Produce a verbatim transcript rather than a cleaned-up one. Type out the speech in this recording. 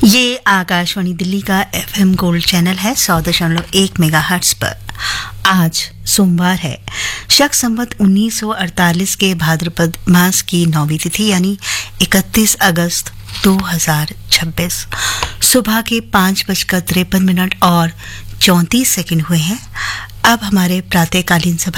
ये आकाशवाणी दिल्ली का FM gold channel है सौ दशमलव एक मेगाहर्ट्ज पर। आज सोमवार है, शक संवत उन्नीस सौ अड़तालीस के भाद्रपद मास की नौवीं तिथि यानी इकतीस अगस्त दो हजार छब्बीस। सुबह के पांच बजकर तिरपन मिनट और चौंतीस सेकंड हुए हैं। अब हमारे प्रातःकालीन सभा